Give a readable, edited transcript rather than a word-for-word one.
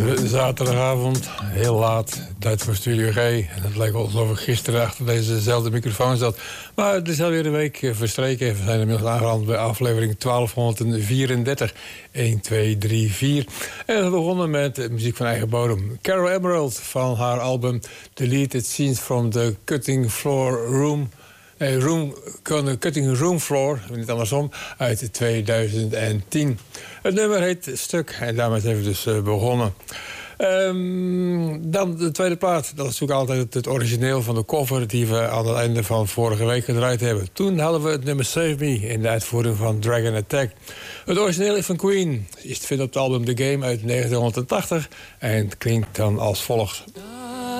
De zaterdagavond, heel laat, tijd voor Studio G. En het lijkt wel alsof ik gisteren achter dezezelfde microfoon zat. Maar het is alweer een week verstreken. We zijn inmiddels aangeland bij aflevering 1234. 1, 2, 3, 4. En we begonnen met muziek van eigen bodem. Carol Emerald van haar album Deleted Scenes from the Cutting Room Floor, niet andersom, uit 2010. Het nummer heet Stuk en daarmee zijn we dus begonnen. Dan de tweede plaat. Dat is natuurlijk altijd het origineel van de cover die we aan het einde van vorige week gedraaid hebben. Toen hadden we het nummer Save Me in de uitvoering van Dragon Attack. Het origineel is van Queen. Is te vinden op het album The Game uit 1980 en het klinkt dan als volgt.